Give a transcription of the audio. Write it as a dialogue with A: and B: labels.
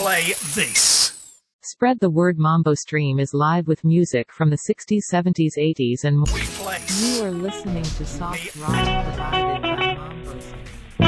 A: play this.
B: Spread the word. Mambo Stream is live with music from the 60s, 70s, 80s and more.
A: We place
B: You are listening to soft rock provided by Mambo Stream.